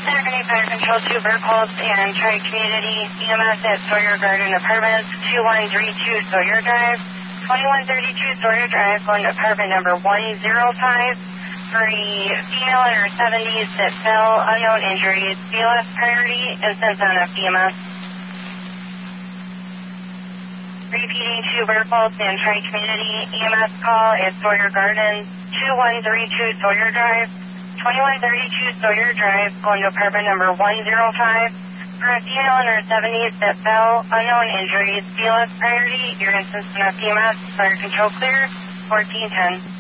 Saturday Fire Control 2 Burkholz and Tri-Community EMS at Sawyer Garden Apartments, 2132 Sawyer Drive, 2132 Sawyer Drive, going to apartment number 105 for a female in her 70s that fell, unknown injuries, BLS priority, and sent on FEMS. Repeating to Burkholz and Tri-Community EMS call at Sawyer Garden, 2132 Sawyer Drive, 2132 Sawyer Drive, going to apartment number 105 for a female in her 70s that fell, unknown injuries, BLS priority, your instance on FEMS, fire control clear, 1410.